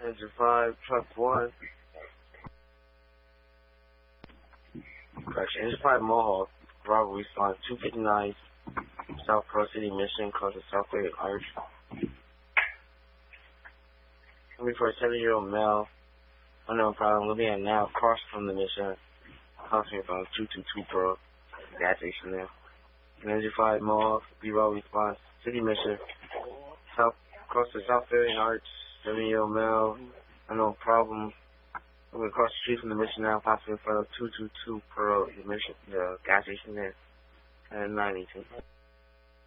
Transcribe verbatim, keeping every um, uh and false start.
Engine five, truck one. Correction, Engine five Mohawk, robbery response two fifty-nine, South Pearl City, Mission, close to Southway Arch. Looking for a seven-year-old male, unknown problem, living at now, across from the Mission, costing about two two two Pearl, gas station there. And Engine five Mohawk, B-robbery response, City Mission, South, close to Southway Arch, seven-year-old male, unknown problem. We're across the street from the Mission now, possibly in front of two two two Pearl, the Mission, the gas station there, and nine eighteen.